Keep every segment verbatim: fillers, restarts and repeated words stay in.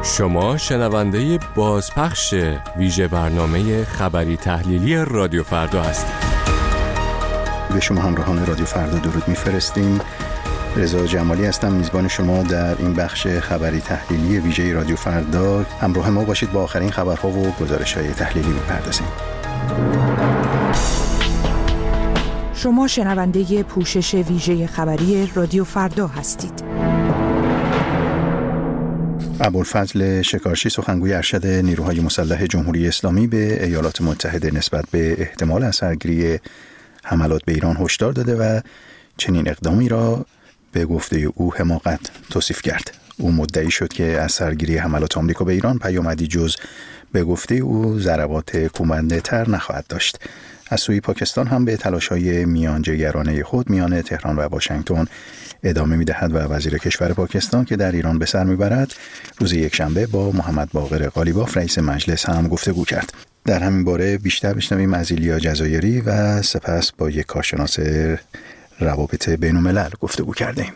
شما شنونده بازپخش ویژه برنامه خبری تحلیلی رادیو فردا هستید. به شما همراهان رادیو فردا درود میفرستیم. رضا جمالی هستم، میزبان شما در این بخش خبری تحلیلی ویژه رادیو فردا. همراه ما باشید، با آخرین خبرها و گزارش‌های تحلیلی میپردازیم. شما شنونده پوشش ویژه خبری رادیو فردا هستید. ابوالفضل شکارچی، سخنگوی ارشد نیروهای مسلح جمهوری اسلامی، به ایالات متحده نسبت به احتمال اثرگیری حملات به ایران هشدار داده و چنین اقدامی را به گفته او حماقت توصیف کرد. او مدعی شد که اثرگیری حملات آمریکا به ایران پیامدی جز به گفته او ضربات کوبنده تر نخواهد داشت. از سوی پاکستان هم به تلاش‌های میانجیگرانه خود میان تهران و واشنگتن ادامه می‌دهد و وزیر کشور پاکستان که در ایران به سر می‌برد روز یکشنبه با محمد باقر قالیباف رئیس مجلس هم گفتگو کرد. در همین باره بیشتر بشنویم از ایلیا جزایری و سپس با یک کارشناس روابط بین‌الملل گفتگو کردیم.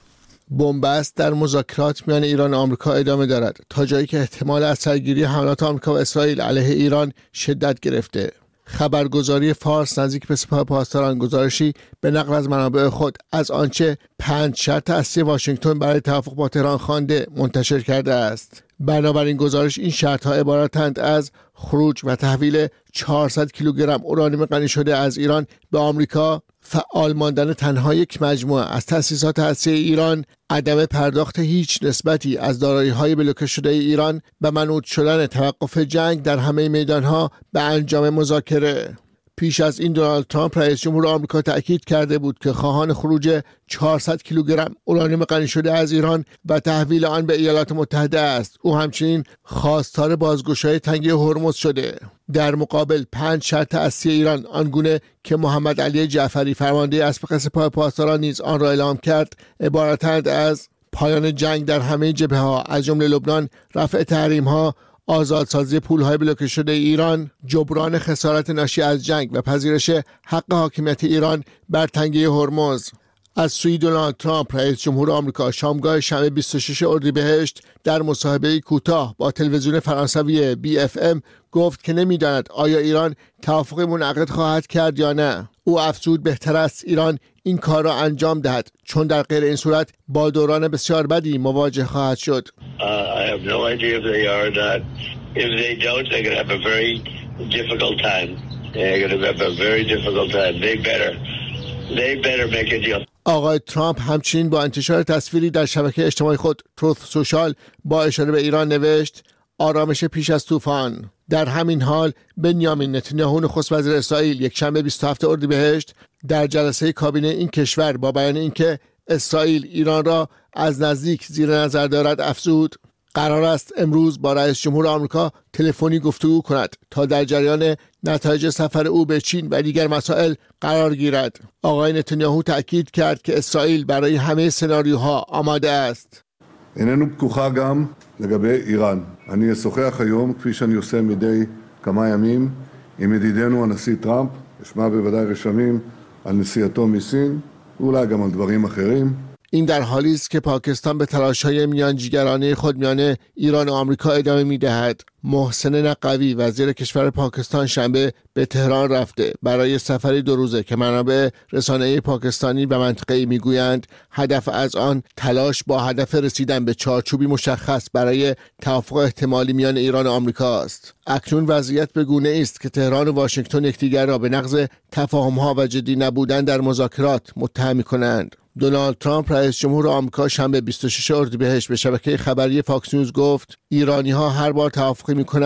بنبست در مذاکرات میان ایران و آمریکا ادامه دارد تا جایی که احتمال اثرگیری حملات آمریکا و اسرائیل علیه ایران شدت گرفته. خبرگزاری فارس نزدیک به سپاه پاسداران گزارشی به نقل از منابع خود از آنچه پنج شرط اصلی واشنگتن برای توافق با تهران خوانده منتشر کرده است. بنابراین گزارش این شرط‌ها عبارتند از خروج و تحویل چهارصد کیلوگرم اورانیوم غنی شده از ایران به آمریکا، فعال ماندن تنها یک مجموعه از تأسیسات هسته‌ای ایران، عدم پرداخت هیچ نسبتی از دارایی‌های بلوکه شده ایران و منوط شدن توقف جنگ در همه میدان‌ها به انجام مذاکره. پیش از این دونالد ترامپ رئیس جمهور آمریکا تأکید کرده بود که خواهان خروج چهارصد کیلوگرم اورانیوم غنی شده از ایران و تحویل آن به ایالات متحده است. او همچنین خواستار بازگشایی تنگه هرمز شده. در مقابل پنج شرط اصلی ایران آنگونه که محمد علی جعفری فرمانده اسبق سپاه پاسداران نیز آن را اعلام کرد عبارتند از پایان جنگ در همه جبهه‌ها از جمله لبنان، رفع تحریم‌ها، آزادسازی پول‌های بلوکه شده ایران، جبران خسارت ناشی از جنگ و پذیرش حق حاکمیت ایران بر تنگه هرمز. از سوی دونالد ترامپ رئیس جمهور آمریکا شامگاه شنبه بیست و شش اردیبهشت در مصاحبه کوتاه با تلویزیون فرانسوی بی اف ام گفت که نمی‌داند آیا ایران توافق منعقد خواهد کرد یا نه. او افزود بهتر است ایران این کار را انجام دهد چون در غیر این صورت با دوران بسیار بدی مواجه خواهد شد. Uh, I have no idea if they are or not. If they don't, they're going to have a very difficult time. They're going to have a very difficult time. They better, they better make a deal. آقای ترامپ همچنین با انتشار تصویری در شبکه اجتماعی خود تروث سوشال با اشاره به ایران نوشت آرامش پیش از طوفان. در همین حال بنیامین نتانیاهو نخست وزیر اسرائیل یک شنبه بیست و هفت اردیبهشت در جلسه کابینه این کشور با بیان اینکه اسرائیل ایران را از نزدیک زیر نظر دارد افزود قرار است امروز با رئیس جمهور آمریکا تلفنی گفتگو کند تا در جریان نتایج سفر او به چین و دیگر مسائل قرار گیرد. آقای نتانیاهو تأکید کرد که اسرائیل برای همه سناریوها آماده است. איננו פקוחה גם לגבי איראן. אני אשוחח היום, כפי שאני עושה מדי כמה ימים, עם ידידנו הנשיא טראמפ, אשמע בוודאי רשמים על נסיעתו מסין, ואולי גם על דברים אחרים. این در حالی است که پاکستان به تلاش‌های میانجیگرانه خود میان ایران و آمریکا ادامه می‌دهد. محسن نقوی وزیر کشور پاکستان شنبه به تهران رفته برای سفری دو روزه که منابع رسانه‌ای پاکستانی و منطقه‌ای میگویند هدف از آن تلاش با هدف رسیدن به چارچوبی مشخص برای توافق احتمالی میان ایران و آمریکا است. اکنون وضعیت به گونه است که تهران و واشنگتن یکدیگر را به نقض تفاهم‌ها و جدی نبودن در مذاکرات متهم می‌کنند. دونالد ترامپ رئیس جمهور آمریکا شنبه بیست و شش اردیبهشت به شبکه خبری فاکس نیوز گفت ایرانی‌ها هر بار توافقی می‌کنند